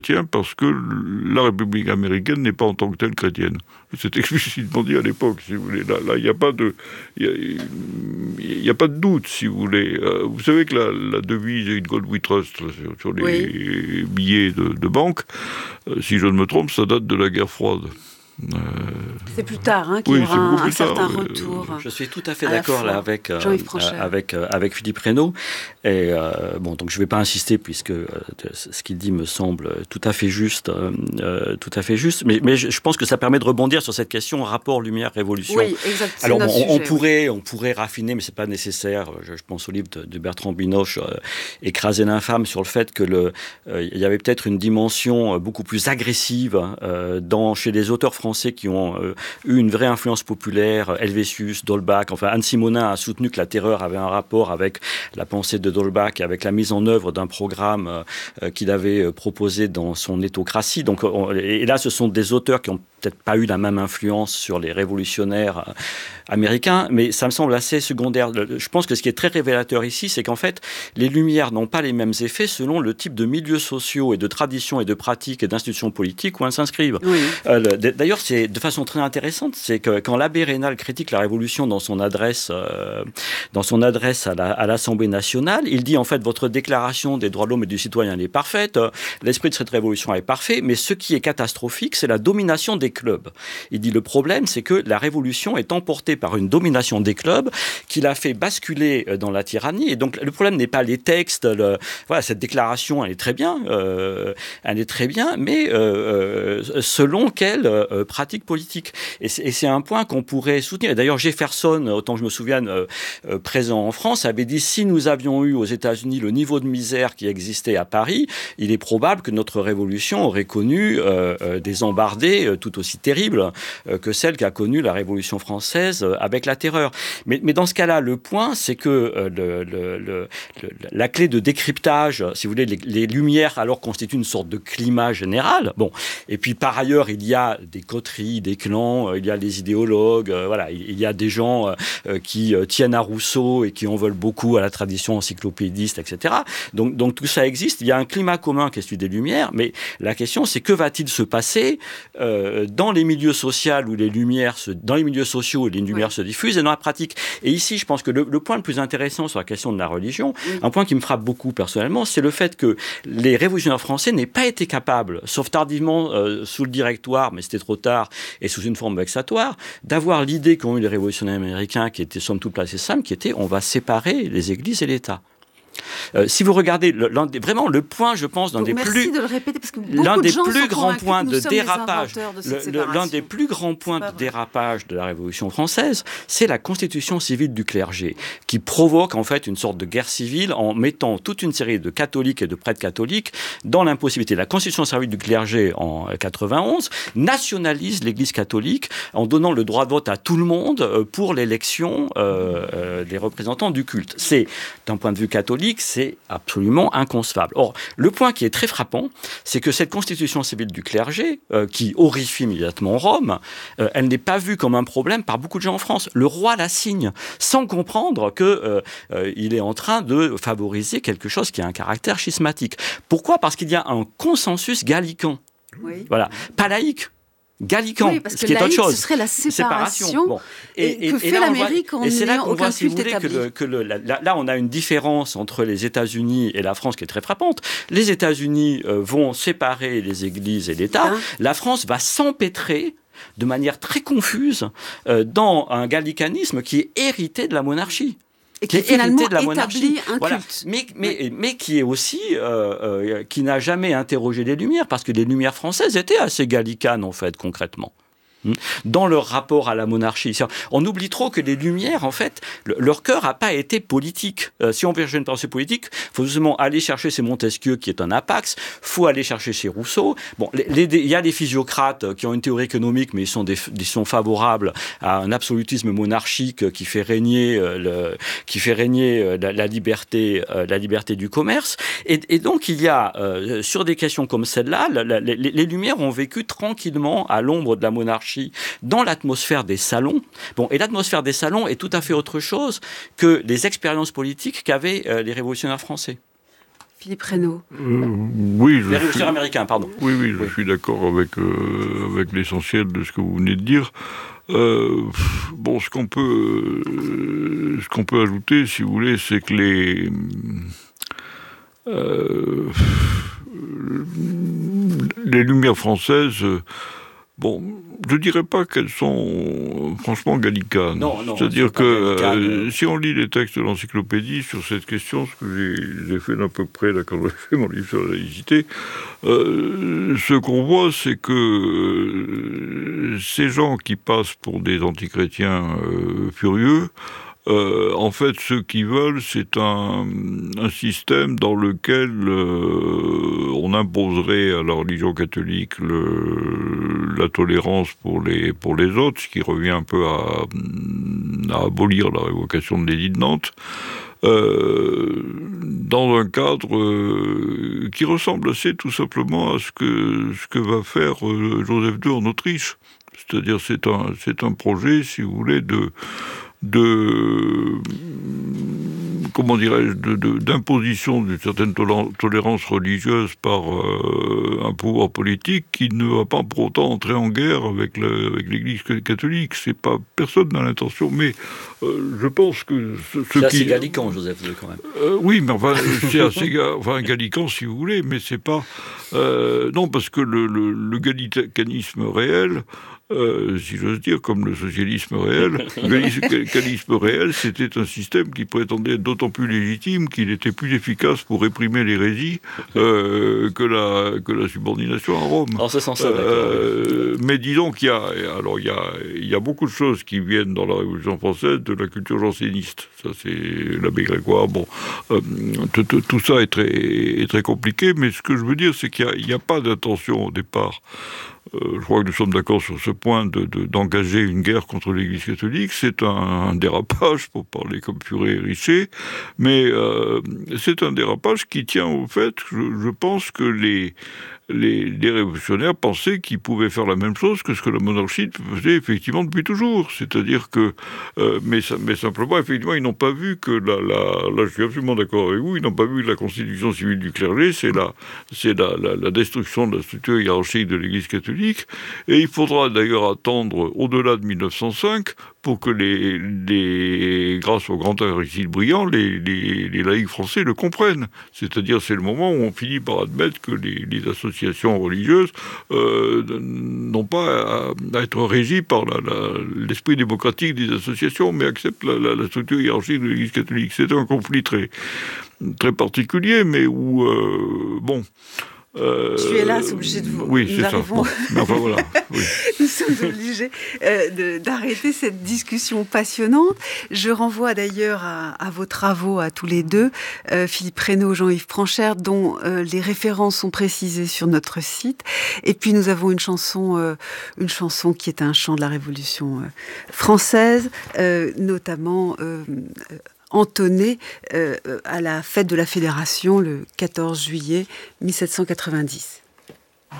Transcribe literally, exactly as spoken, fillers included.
chrétien parce que la République américaine n'est pas en tant que telle chrétienne. C'est explicitement dit à l'époque, si vous voulez. Là, là, il n'y a pas de, il y a pas de doute, si vous voulez. Euh, vous savez que la, la devise In God We Trust là, sur, sur les oui. billets de, de banque, euh, si je ne me trompe, ça date de la guerre froide. Euh... C'est plus tard hein, qu'il oui, y aura un, un certain tard, retour. Je suis tout à fait à d'accord là, avec, euh, avec, euh, avec Philippe Reynaud. Et, euh, bon, donc je ne vais pas insister puisque euh, ce qu'il dit me semble tout à fait juste. Euh, tout à fait juste. Mais, mais je, je pense que ça permet de rebondir sur cette question rapport lumière-révolution. Oui, exact. Alors bon, sujet, on, pourrait, oui. on pourrait raffiner, mais ce n'est pas nécessaire. Je, je pense au livre de, de Bertrand Binoche, euh, Écraser l'infâme, sur le fait qu'il euh, y avait peut-être une dimension beaucoup plus agressive euh, dans, chez les auteurs français qui ont euh, eu une vraie influence populaire, Helvétius, D'Holbach, enfin Anne Simonin a soutenu que la terreur avait un rapport avec la pensée de D'Holbach et avec la mise en œuvre d'un programme euh, qu'il avait proposé dans son Éthocratie. Donc, on, et là, ce sont des auteurs qui ont peut-être pas eu la même influence sur les révolutionnaires euh, américains, mais ça me semble assez secondaire. Je pense que ce qui est très révélateur ici, c'est qu'en fait, les Lumières n'ont pas les mêmes effets selon le type de milieux sociaux et de traditions et de pratiques et d'institutions politiques où elles s'inscrivent. Oui. Euh, d'ailleurs, c'est de façon très intéressante, c'est que quand l'abbé Raynal critique la Révolution dans son adresse, euh, dans son adresse à, la, à l'Assemblée nationale, il dit en fait votre déclaration des droits de l'homme et du citoyen elle est parfaite, euh, l'esprit de cette révolution est parfait, mais ce qui est catastrophique, c'est la domination des clubs. Il dit le problème, c'est que la Révolution est emportée par une domination des clubs qui l'a fait basculer dans la tyrannie. Et donc le problème n'est pas les textes, le, voilà, cette déclaration, elle est très bien, euh, elle est très bien, mais euh, selon quelle euh, pratique politique. Et c'est, et c'est un point qu'on pourrait soutenir. Et d'ailleurs, Jefferson, autant que je me souvienne, euh, euh, présent en France, avait dit si nous avions eu aux États-Unis le niveau de misère qui existait à Paris, il est probable que notre révolution aurait connu euh, euh, des embardées euh, tout aussi terribles euh, que celle qu'a connue la Révolution française euh, avec la terreur. Mais, mais dans ce cas-là, le point, c'est que euh, le, le, le, le, la clé de décryptage, si vous voulez, les, les Lumières alors constituent une sorte de climat général. Bon, et puis par ailleurs, il y a des coteries, des clans, euh, il y a des idéologues, euh, voilà, il, il y a des gens euh, qui euh, tiennent à Rousseau et qui en veulent beaucoup à la tradition encyclopédiste, et cetera. Donc, donc tout ça existe. Il y a un climat commun qui est celui des Lumières, mais la question, c'est que va-t-il se passer euh, dans les milieux sociaux où les Lumières, se, dans les milieux sociaux où les Lumières oui. se diffusent et dans la pratique. Et ici, je pense que le, le point le plus intéressant sur la question de la religion, oui. un point qui me frappe beaucoup personnellement, c'est le fait que les révolutionnaires français n'aient pas été capables, sauf tardivement euh, sous le Directoire, mais c'était trop tard, et sous une forme vexatoire, d'avoir l'idée qu'ont eu les révolutionnaires américains, qui étaient somme toute placés simple, qui était on va séparer les églises et l'État. Euh, si vous regardez le, l'un des, vraiment le point, je pense, d'un des plus, de le répéter, parce que l'un des de plus grands points de dérapage, de le, le, l'un des plus grands points de dérapage de la Révolution française, c'est la constitution civile du clergé, qui provoque en fait une sorte de guerre civile en mettant toute une série de catholiques et de prêtres catholiques dans l'impossibilité. La constitution civile du clergé en quatre-vingt-onze nationalise l'Église catholique en donnant le droit de vote à tout le monde pour l'élection euh, euh, des représentants du culte. C'est, d'un point de vue catholique, c'est absolument inconcevable. Or, le point qui est très frappant, c'est que cette constitution civile du clergé, euh, qui horrifie immédiatement Rome, euh, elle n'est pas vue comme un problème par beaucoup de gens en France. Le roi la signe, sans comprendre qu'il euh, euh, est en train de favoriser quelque chose qui a un caractère schismatique. Pourquoi ? Parce qu'il y a un consensus gallican. Oui. Voilà. Pas laïque. Gallican, oui, parce que ce qui est autre chose. Ce serait la séparation, séparation. Bon. Et, et, et que et fait l'Amérique en n'ayant aucun culte établi. Que le, que le, là, là, on a une différence entre les États-Unis et la France qui est très frappante. Les États-Unis euh, vont séparer les églises et l'État. Hein? La France va s'empêtrer de manière très confuse euh, dans un gallicanisme qui est hérité de la monarchie. Et qui, qui est finalement de la monarchie, un voilà. culte. Mais, mais, oui. mais qui est aussi, euh, euh, qui n'a jamais interrogé les Lumières, parce que les Lumières françaises étaient assez gallicanes, en fait, concrètement. Dans leur rapport à la monarchie. On oublie trop que les Lumières, en fait, le, leur cœur n'a pas été politique. Euh, si on veut chercher une pensée politique, il faut justement aller chercher chez Montesquieu, qui est un apax, il faut aller chercher chez Rousseau. Bon, il y a des physiocrates qui ont une théorie économique, mais ils sont, des, ils sont favorables à un absolutisme monarchique qui fait régner, euh, le, qui fait régner euh, la, la, liberté, euh, la liberté du commerce. Et, et donc, il y a, euh, sur des questions comme celle-là, la, la, les, les Lumières ont vécu tranquillement à l'ombre de la monarchie, dans l'atmosphère des salons. Bon, et l'atmosphère des salons est tout à fait autre chose que les expériences politiques qu'avaient euh, les révolutionnaires français. Philippe Reynaud. euh, Oui, je Les suis, révolutionnaires américains, pardon. oui, oui, je Oui. suis d'accord avec, euh, avec l'essentiel de ce que vous venez de dire. Euh, bon, ce qu'on peut, euh, ce qu'on peut ajouter, si vous voulez, c'est que les... Euh, les Lumières françaises, euh, bon, je dirais pas qu'elles sont franchement gallicanes. Non, non, C'est-à-dire c'est pas que gallicane. euh, si on lit les textes de l'encyclopédie sur cette question, ce que j'ai, j'ai fait d'à peu près là, quand j'ai fait mon livre sur la laïcité, euh, ce qu'on voit, c'est que euh, ces gens qui passent pour des antichrétiens euh, furieux, Euh, en fait, ce qu'ils veulent, c'est un, un système dans lequel euh, on imposerait à la religion catholique le, la tolérance pour les, pour les autres, ce qui revient un peu à, à abolir la révocation de l'édit de Nantes, euh, dans un cadre euh, qui ressemble assez tout simplement à ce que, ce que va faire euh, Joseph deux en Autriche. C'est-à-dire, c'est un, c'est un projet, si vous voulez, de... de comment dirais-je de, de, d'imposition d'une certaine tolérance religieuse par euh, un pouvoir politique qui ne va pas pour autant entrer en guerre avec, le, avec l'Église catholique. C'est pas personne n'a l'intention, mais euh, je pense que ce, ce c'est assez qui... gallican, Joseph deux, quand même. Euh, oui, mais enfin, c'est assez ga... enfin, gallican si vous voulez, mais c'est pas euh, non parce que le, le, le gallicanisme réel. Euh, si j'ose dire, comme le socialisme réel, le gallicanisme réel, c'était un système qui prétendait être d'autant plus légitime qu'il était plus efficace pour réprimer l'hérésie euh, que, la, que la subordination à Rome. En ce sens-là, d'accord. Euh, mais disons qu'il y a, alors il y a, il y a beaucoup de choses qui viennent dans la Révolution française de la culture janséniste. Ça, c'est l'abbé Grégoire. Bon, euh, tout, tout, tout ça est très, est très compliqué, mais ce que je veux dire, c'est qu'il n'y a, a pas d'intention au départ. Euh, je crois que nous sommes d'accord sur ce point de, de, d'engager une guerre contre l'Église catholique. C'est un, un dérapage, pour parler comme Furet et Richer, mais euh, c'est un dérapage qui tient au fait, je, je pense que les, les, les révolutionnaires pensaient qu'ils pouvaient faire la même chose que ce que la monarchie faisait effectivement depuis toujours. C'est-à-dire que, euh, mais, mais simplement, effectivement, ils n'ont pas vu que, la, la, là je suis absolument d'accord avec vous, ils n'ont pas vu que la constitution civile du clergé, c'est, la, c'est la, la, la destruction de la structure hiérarchique de l'Église catholique. Et il faudra d'ailleurs attendre au-delà de mille neuf cent cinq pour que, les, les, grâce au grand Aristide Briand, les, les, les laïcs français le comprennent. C'est-à-dire, c'est le moment où on finit par admettre que les, les associations religieuses euh, n'ont pas à, à être régies par la, la, l'esprit démocratique des associations, mais acceptent la, la, la structure hiérarchique de l'Église catholique. C'est un conflit très, très particulier, mais où, euh, bon... Euh, Je suis hélas obligée de vous... Oui, c'est ça. Bon, enfin, voilà. Oui. Nous sommes obligés euh, de, d'arrêter cette discussion passionnante. Je renvoie d'ailleurs à, à vos travaux, à tous les deux, euh, Philippe Reynaud, Jean-Yves Pranchère, dont euh, les références sont précisées sur notre site. Et puis nous avons une chanson, euh, une chanson qui est un chant de la Révolution euh, française, euh, notamment... Euh, entonné euh, à la fête de la Fédération le quatorze juillet mille sept cent quatre-vingt-dix.